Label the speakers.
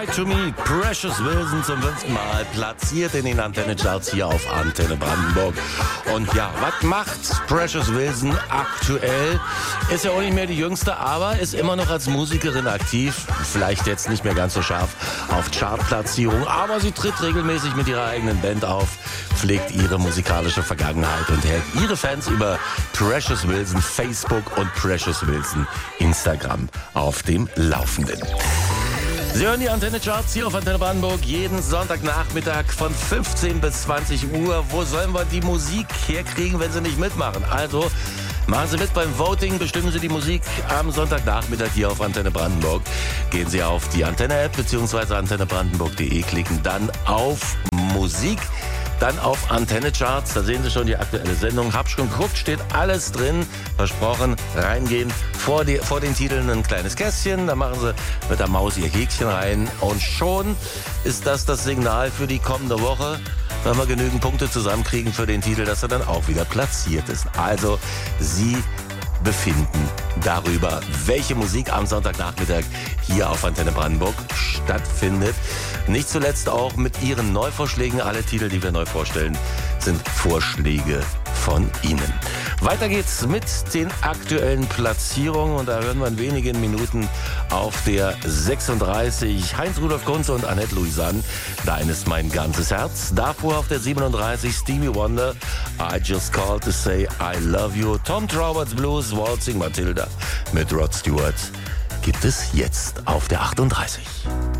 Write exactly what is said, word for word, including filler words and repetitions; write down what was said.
Speaker 1: Lie to Me, Precious Wilson zum fünften Mal platziert in den Antenne-Charts hier auf Antenne Brandenburg. Und ja, was macht Precious Wilson aktuell? Ist ja auch nicht mehr die Jüngste, aber ist immer noch als Musikerin aktiv. Vielleicht jetzt nicht mehr ganz so scharf auf Chartplatzierung, aber sie tritt regelmäßig mit ihrer eigenen Band auf, pflegt ihre musikalische Vergangenheit und hält ihre Fans über Precious Wilson Facebook und Precious Wilson Instagram auf dem Laufenden. Sie hören die Antenne-Charts hier auf Antenne Brandenburg jeden Sonntagnachmittag von fünfzehn bis zwanzig Uhr. Wo sollen wir die Musik herkriegen, wenn Sie nicht mitmachen? Also machen Sie mit beim Voting, bestimmen Sie die Musik am Sonntagnachmittag hier auf Antenne Brandenburg. Gehen Sie auf die Antenne-App bzw. antenne brandenburg punkt de, klicken dann auf Musik. Dann auf Antenne-Charts, da sehen Sie schon die aktuelle Sendung. Hab schon geguckt, steht alles drin. Versprochen, reingehen. Vor, die, vor den Titeln ein kleines Kästchen, da machen Sie mit der Maus Ihr Häkchen rein. Und schon ist das das Signal für die kommende Woche, wenn wir genügend Punkte zusammenkriegen für den Titel, dass er dann auch wieder platziert ist. Also, Sie befinden darüber, welche Musik am Sonntagnachmittag hier auf Antenne Brandenburg stattfindet. Nicht zuletzt auch mit Ihren Neuvorschlägen. Alle Titel, die wir neu vorstellen, sind Vorschläge von Ihnen. Weiter geht's mit den aktuellen Platzierungen und da hören wir in wenigen Minuten auf der sechsunddreißig Heinz-Rudolf Kunze und Annette Louisanne. Dein ist mein ganzes Herz. Davor auf der siebenunddreißig Stevie Wonder, I Just Called to Say I Love You. Tom Trauberts Blues, Waltzing Matilda mit Rod Stewart gibt es jetzt auf der achtunddreißig.